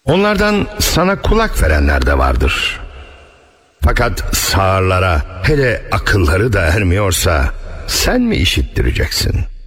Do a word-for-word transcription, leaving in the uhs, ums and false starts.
Onlardan sana kulak verenler de vardır. Fakat sağırlara, hele akılları da ermiyorsa sen mi işittireceksin?